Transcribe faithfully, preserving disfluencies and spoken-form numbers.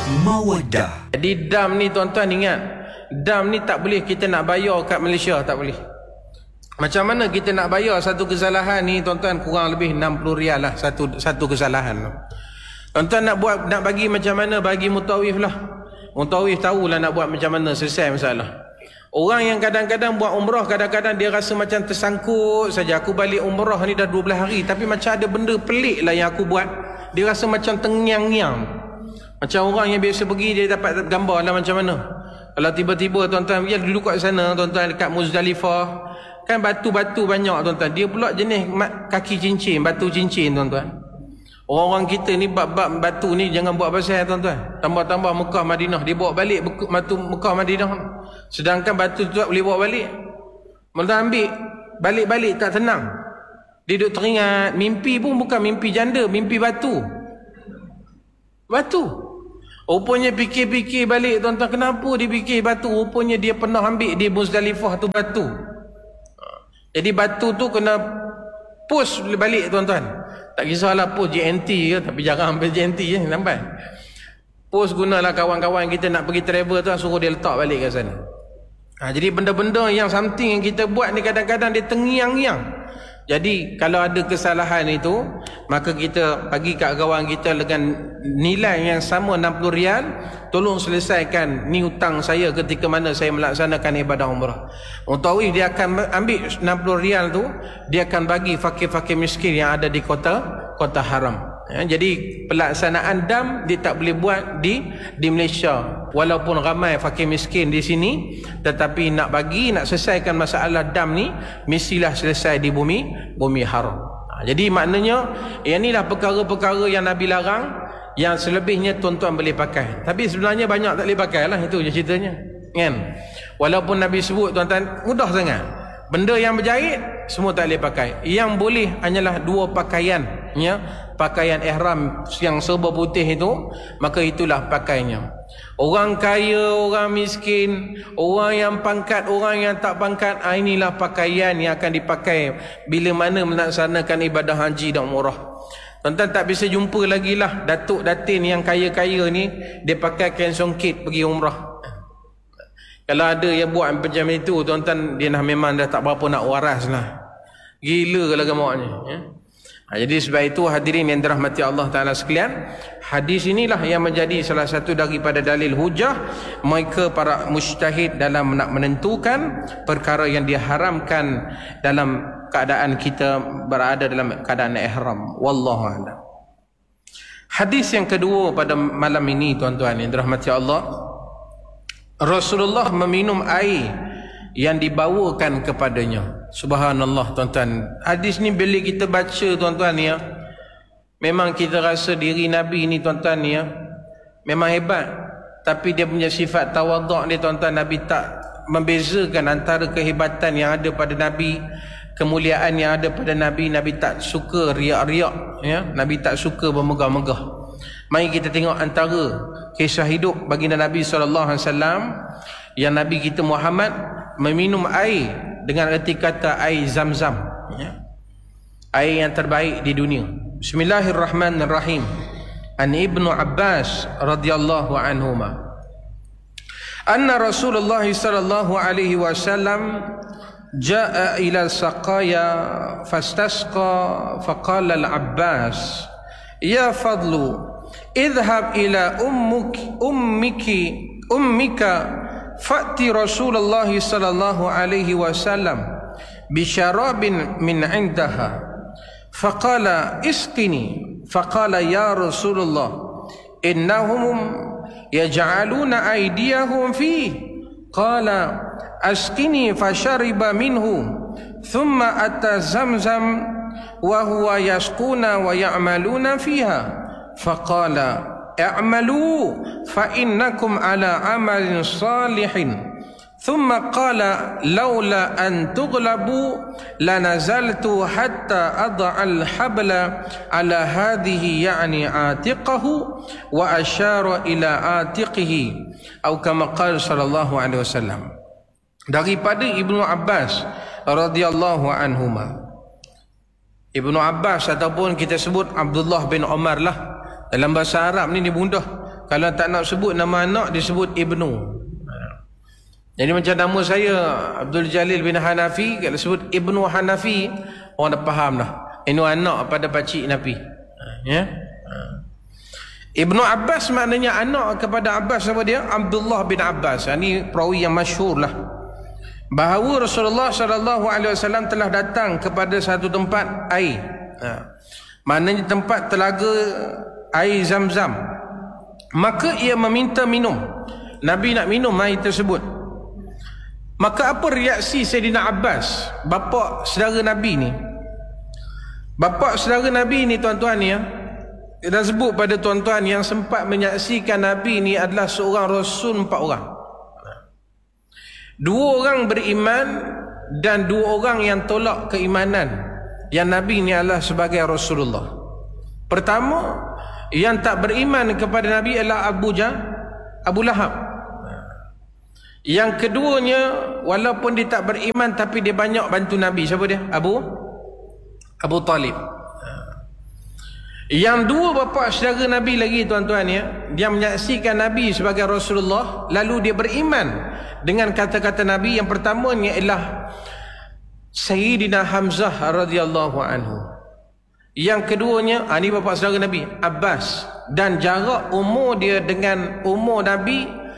Mawaddah. Jadi dam ni tuan-tuan ingat, dam ni tak boleh kita nak bayar kat Malaysia, tak boleh. Macam mana kita nak bayar satu kesalahan ni tuan-tuan, kurang lebih enam puluh rial lah satu satu kesalahan. Tuan-tuan nak buat, nak bagi macam mana, bagi mutawif lah. Mutawif tahulah nak buat macam mana selesai masalah. Orang yang kadang-kadang buat umrah, kadang-kadang dia rasa macam tersangkut saja. Aku balik umrah ni dah dua belas hari, tapi macam ada benda pelik lah yang aku buat. Dia rasa macam tengyang-nyang. Macam orang yang biasa pergi, dia dapat gambar lah macam mana. Kalau tiba-tiba tuan-tuan, dia duduk kat sana tuan-tuan, dekat Muzdalifah, kan batu-batu banyak tuan-tuan. Dia pula jenis kaki cincin, batu cincin tuan-tuan. Orang-orang kita ni bab-bab batu ni jangan buat pasal tuan-tuan. Tambah-tambah Mekah Madinah, dia bawa balik batu Mekah Madinah. Sedangkan batu tu tak boleh bawa balik. Mereka ambil balik-balik tak tenang. Dia duduk teringat, mimpi pun bukan mimpi janda, mimpi batu. Batu. Rupanya fikir-fikir balik tuan-tuan, kenapa dia fikir batu? Rupanya dia pernah ambil di Muzdalifah tu batu. Jadi batu tu kena push balik tuan-tuan. Tak kisahlah post J N T ke, tapi jarang ambil J N T je, nampak. Post gunalah kawan-kawan kita nak pergi travel tu, suruh dia letak balik kat sana. Ha, jadi benda-benda yang something yang kita buat ni kadang-kadang dia tengyang-nyang. Jadi kalau ada kesalahan itu, maka kita bagi kat kawan kita dengan nilai yang sama enam puluh rial, tolong selesaikan ni hutang saya ketika mana saya melaksanakan ibadah umrah. Mutawif dia akan ambil enam puluh rial tu, dia akan bagi fakir-fakir miskin yang ada di kota kota haram. Ya, jadi pelaksanaan dam dia tak boleh buat di di Malaysia, walaupun ramai fakir miskin di sini, tetapi nak bagi, nak selesaikan masalah dam ni mestilah selesai di bumi bumi haram. Ha, jadi maknanya yang inilah perkara-perkara yang Nabi larang, yang selebihnya tuan-tuan boleh pakai. Tapi sebenarnya banyak tak boleh pakai lah, itu je ceritanya, kan? Walaupun Nabi sebut tuan-tuan mudah sangat. Benda yang berjahit semua tak boleh pakai. Yang boleh hanyalah dua pakaian, ya, pakaian ihram yang serba putih itu, maka itulah pakainya. Orang kaya, orang miskin, orang yang pangkat, orang yang tak pangkat, ah, inilah pakaian yang akan dipakai bila mana melaksanakan ibadah haji dan umrah. Tuan-tuan tak bisa jumpa lagi lah datuk datin yang kaya-kaya ni dia pakai kain songkit pergi umrah. Kalau ada yang buat macam itu tuan-tuan, dia dah memang dah tak berapa nak waras lah. Gila kalau gamaknya, ya? Ha, jadi sebab itu hadirin yang dirahmati Allah Ta'ala sekalian, hadis inilah yang menjadi salah satu daripada dalil hujah mereka para mujtahid dalam nak menentukan perkara yang diharamkan dalam keadaan kita berada dalam keadaan ihram. Wallahu a'lam. Hadis yang kedua pada malam ini tuan-tuan yang dirahmati Allah, Rasulullah meminum air yang dibawakan kepadanya. Subhanallah tuan-tuan. Hadis ni bila kita baca tuan-tuan ya, memang kita rasa diri Nabi ni tuan-tuan ya, memang hebat. Tapi dia punya sifat tawaduk dia tuan-tuan, Nabi tak membezakan antara kehebatan yang ada pada Nabi, kemuliaan yang ada pada Nabi. Nabi tak suka riak-riak, ya. Nabi tak suka bermegah-megah. Mari kita tengok antara kisah hidup baginda Nabi sallallahu alaihi wasallam yang Nabi kita Muhammad meminum air dengan erti kata air Zam-Zam, ya. Air yang terbaik di dunia. Bismillahirrahmanirrahim. An Ibnu Abbas radhiyallahu anhuma anna Rasulullah sallallahu alaihi wasallam jaa ila saqaya fastasqa faqala al-Abbas ya fadlu idhhab ila ummuk ummiki ummika fa'ti Rasulullah sallallahu alaihi wasallam bi syarabin min 'indaha faqala isqini faqala ya Rasulullah innahum yaj'aluna aydiyahum fi qala asqini fashariba minhu thumma ata Zamzam wa huwa yasquna wa ya'maluna fiha faqala i'malu fa innakum ala amalin salihin thumma qala laula an tughlabu lanazaltu hatta ad'a al-habla ala hadhihi ya'ni atiqahu wa asyara ila atiqihi atau kama qala sallallahu alaihi wasallam. Daripada Ibnu Abbas radhiyallahu anhuma. Ibnu Abbas ataupun kita sebut Abdullah bin Umar lah. Dalam bahasa Arab ni dia mudah. Kalau tak nak sebut nama anak, disebut Ibnu. Jadi macam nama saya Abdul Jalil bin Hanafi, kalau sebut Ibnu Hanafi, orang dah faham dah. Ini anak pada pakcik Nabi. Ya. Ibnu Abbas maknanya anak kepada Abbas, apa dia? Abdullah bin Abbas. Ini perawi yang masyhur lah, bahawa Rasulullah sallallahu alaihi wasallam telah datang kepada satu tempat air. Ha. Maknanya tempat telaga air Zam-Zam. Maka ia meminta minum. Nabi nak minum air tersebut. Maka apa reaksi Sayyidina Abbas, bapa saudara Nabi ni? Bapa saudara Nabi ni tuan-tuan ya, kita sebut pada tuan-tuan yang sempat menyaksikan Nabi ni adalah seorang Rasul empat orang. Dua orang beriman dan dua orang yang tolak keimanan yang Nabi ni adalah sebagai Rasulullah. Pertama, yang tak beriman kepada Nabi adalah Abu Jah, Abu Lahab. Yang keduanya, walaupun dia tak beriman tapi dia banyak bantu Nabi. Siapa dia? Abu Abu Talib. Yang dua bapa saudara Nabi lagi tuan-tuan ya, dia menyaksikan Nabi sebagai Rasulullah, lalu dia beriman dengan kata-kata Nabi. Yang pertamanya ialah Sayyidina Hamzah radhiyallahu anhu. Yang keduanya, ah, ini bapa saudara Nabi, Abbas, dan jarak umur dia dengan umur Nabi